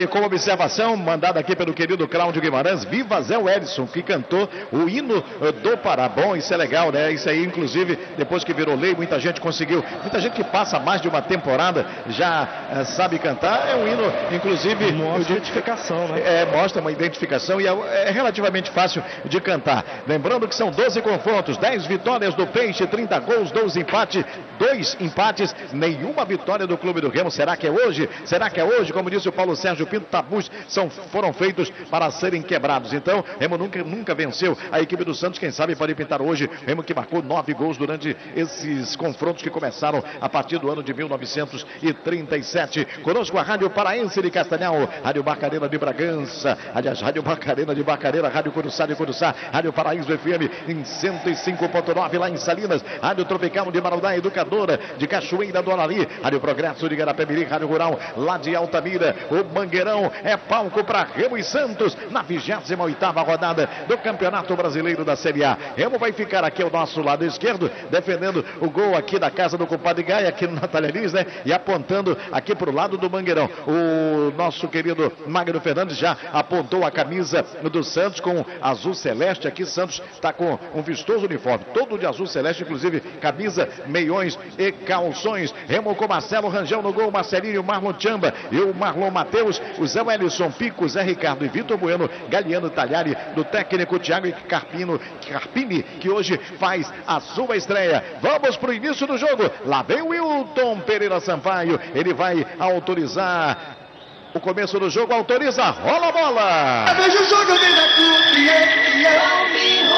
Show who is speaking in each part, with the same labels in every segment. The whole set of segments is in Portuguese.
Speaker 1: E como observação, mandada aqui pelo querido Cláudio Guimarães, viva Zé Wellison, que cantou o hino do Pará. Bom, isso é legal, né? Isso aí, inclusive, depois que virou lei, muita gente conseguiu. Muita gente que passa mais de uma temporada já sabe cantar. É um hino, inclusive...
Speaker 2: Mostra identificação, né?
Speaker 1: Mostra uma identificação e é relativamente fácil de cantar. Lembrando que são 12 confrontos, 10 vitórias do Peixe, 30 gols, 2 empates, nenhuma vitória do Clube do Remo. Será que é hoje? Será que é hoje? Como disse o Paulo Sérgio Pinto, tabus foram feitos para serem quebrados. Então, Remo nunca venceu a equipe do Santos. Quem sabe pode pintar hoje. Remo que marcou 9 gols durante esses confrontos que começaram a partir do ano de 1937. Conosco a Rádio Paraense de Castanhal, Rádio Barcarena de Bragança, aliás, Rádio Barcarena de Barcarena, Rádio Curuçá de Curuçá, Rádio Paraíso FM em 105.9 lá em Salinas, Rádio Tropical de Marudá, Educadora de Cachoeira do Arari, Rádio Progresso de Garapé-Mirim, Rádio Rural lá de Altamira. O Mangueirão é palco para Remo e Santos na 28ª rodada do Campeonato Brasileiro da Série A. Remo vai ficar aqui ao nosso lado esquerdo, defendendo o gol aqui da casa do compadre Gaia, aqui no Natália Lins, né? E apontando aqui para o lado do Mangueirão. O nosso querido Magno Fernandes já apontou a camisa do Santos com azul celeste. Aqui Santos está com um vistoso uniforme, todo de azul celeste, inclusive camisa, meiões e calções. Remo com Marcelo Rangel no gol, Marcelinho, Marlon Tchamba e o Marlon Mateus, o Zé Wellison, Pico, Zé Ricardo e Vitor Bueno, Galiano Talhari, do técnico Thiago Carpini, que hoje faz a sua estreia. Vamos para o início do jogo. Lá vem o Wilton Pereira Sampaio. Ele vai autorizar o começo do jogo. Autoriza, rola a bola.
Speaker 3: Veja o jogo, vem daqui.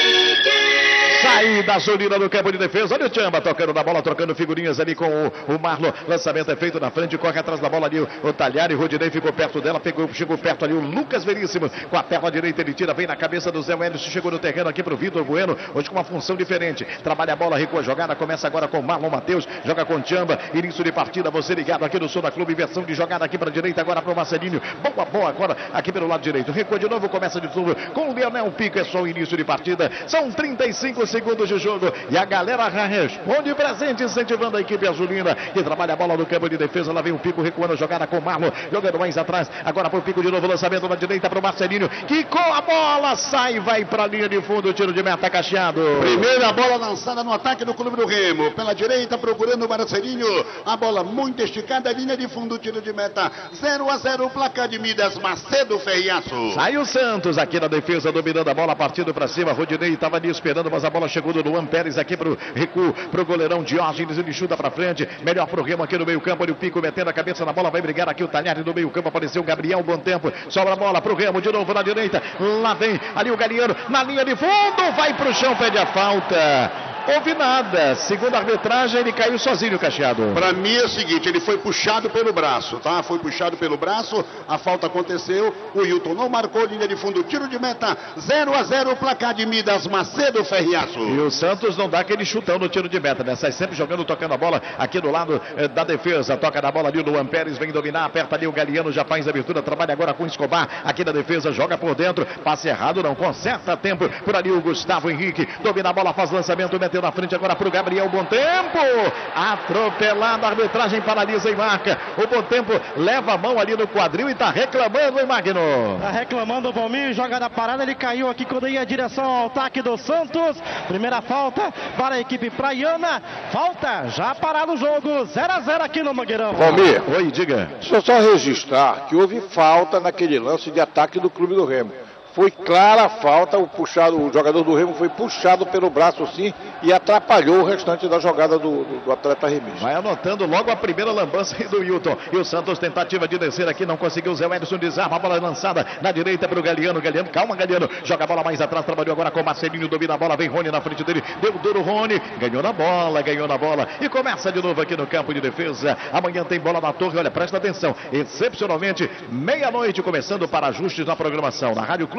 Speaker 1: Saída azulina do campo de defesa. Olha o Tchamba tocando na bola, trocando figurinhas ali com o Marlon. Lançamento é feito na frente, corre atrás da bola ali o Talhari. Rodinei ficou perto dela, chegou perto ali o Lucas Veríssimo. Com a perna direita ele tira, vem na cabeça do Zé Wellison. Chegou no terreno aqui pro Vitor Bueno. Hoje com uma função diferente. Trabalha a bola, recua a jogada. Começa agora com o Marlon Mateus. Joga com o Tchamba. Início de partida. Você ligado aqui no Sul da Clube. Inversão de jogada aqui pra direita. Agora pro Marcelinho. Boa agora aqui pelo lado direito. Recua de novo. Começa de tudo com o Leonel Pico. É só o início de partida. São 35 segundos de jogo. E a galera já responde presente, incentivando a equipe azulina, que trabalha a bola no campo de defesa. Lá vem o Pico recuando a jogada com o Marlon, jogando mais atrás. Agora pro Pico de novo, lançamento na direita pro Marcelinho, que com a bola sai, vai pra linha de fundo, tiro de meta Cacheado.
Speaker 3: Primeira bola lançada no ataque do Clube do Remo. Pela direita, procurando o Marcelinho. A bola muito esticada, linha de fundo, tiro de meta. 0-0, placar de Midas, Macedo Ferriaço.
Speaker 1: Sai o Santos aqui na defesa, dominando a bola, partindo pra cima. Rodinei estava ali esperando, mas a bola chegou do Luan Pérez aqui pro recuo, pro goleirão Diógenes, ele chuta pra frente, melhor pro Remo aqui no meio campo, olha o Pico metendo a cabeça na bola, vai brigar aqui o Talhari no meio campo, apareceu o Gabriel, bom tempo, sobra a bola pro Remo, de novo na direita, lá vem ali o Galiano, na linha de fundo, vai pro chão, pede a falta. Houve nada, segundo a arbitragem ele caiu sozinho, Cacheado.
Speaker 3: Pra mim é o seguinte, ele foi puxado pelo braço, tá? Foi puxado pelo braço, a falta aconteceu, o Hilton não marcou, linha de fundo, tiro de meta, 0-0, placar de Midas, Macedo Ferriaço.
Speaker 1: E o Santos não dá aquele chutão no tiro de meta, né? Sai sempre jogando, tocando a bola aqui do lado da defesa, toca na bola ali o Luan Pérez, vem dominar, aperta ali o Galiano, já faz a abertura, trabalha agora com o Escobar, aqui na defesa, joga por dentro, passe errado, não conserta tempo, por ali o Gustavo Henrique, domina a bola, faz lançamento, meteu na frente agora pro Gabriel, bom tempo, atropelado, a arbitragem paralisa e marca, o bom tempo leva a mão ali no quadril e tá reclamando, hein, Magno?
Speaker 2: Tá reclamando o Valmir, joga da parada, ele caiu aqui quando ia em direção ao ataque do Santos, primeira falta para a equipe praiana, falta, já parado o jogo, 0-0 aqui no Mangueirão.
Speaker 4: Valmir,
Speaker 1: Oi, diga.
Speaker 4: deixa eu só registrar que houve falta naquele lance de ataque do Clube do Remo. Foi clara a falta, o jogador do Remo foi puxado pelo braço sim e atrapalhou o restante da jogada do atleta remista.
Speaker 1: Vai anotando logo a primeira lambança aí do Wilton. E o Santos tentativa de descer aqui, não conseguiu. Zé Wellison desarma, a bola lançada na direita para o Galiano. Galiano, calma Galiano, joga a bola mais atrás, trabalhou agora com o Marcelinho, domina a bola, vem Rony na frente dele, deu duro Rony, ganhou na bola e começa de novo aqui no campo de defesa. Amanhã tem bola na Torre, olha, presta atenção, excepcionalmente, meia-noite começando para ajustes na programação, na Rádio Clube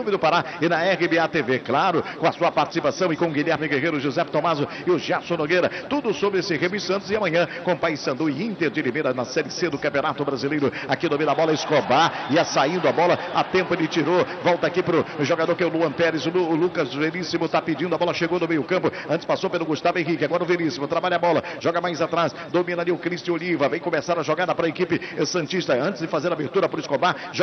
Speaker 1: YouTube do Pará e na RBA TV, claro, com a sua participação e com Guilherme Guerreiro, José Tomaso e o Gerson Nogueira. Tudo sobre esse Remo e Santos e amanhã com Paysandu e Inter de Limeira na Série C do Campeonato Brasileiro. Aqui domina a bola Escobar, ia saindo a bola, a tempo ele tirou, volta aqui pro jogador que é o Luan Pérez, o Lucas Veríssimo tá pedindo, a bola chegou no meio campo, antes passou pelo Gustavo Henrique, agora o Veríssimo, trabalha a bola, joga mais atrás, domina ali o Cristian Oliva, vem começar a jogada para a equipe santista, antes de fazer a abertura para o Escobar,